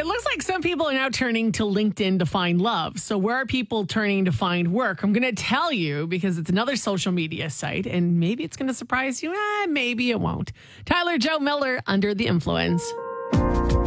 It looks like some people are now turning to LinkedIn to find love. So where are people turning to find work? I'm going to tell you because it's another social media site and maybe it's going to surprise you. Maybe it won't. Tyler Joe Miller, Under the Influence.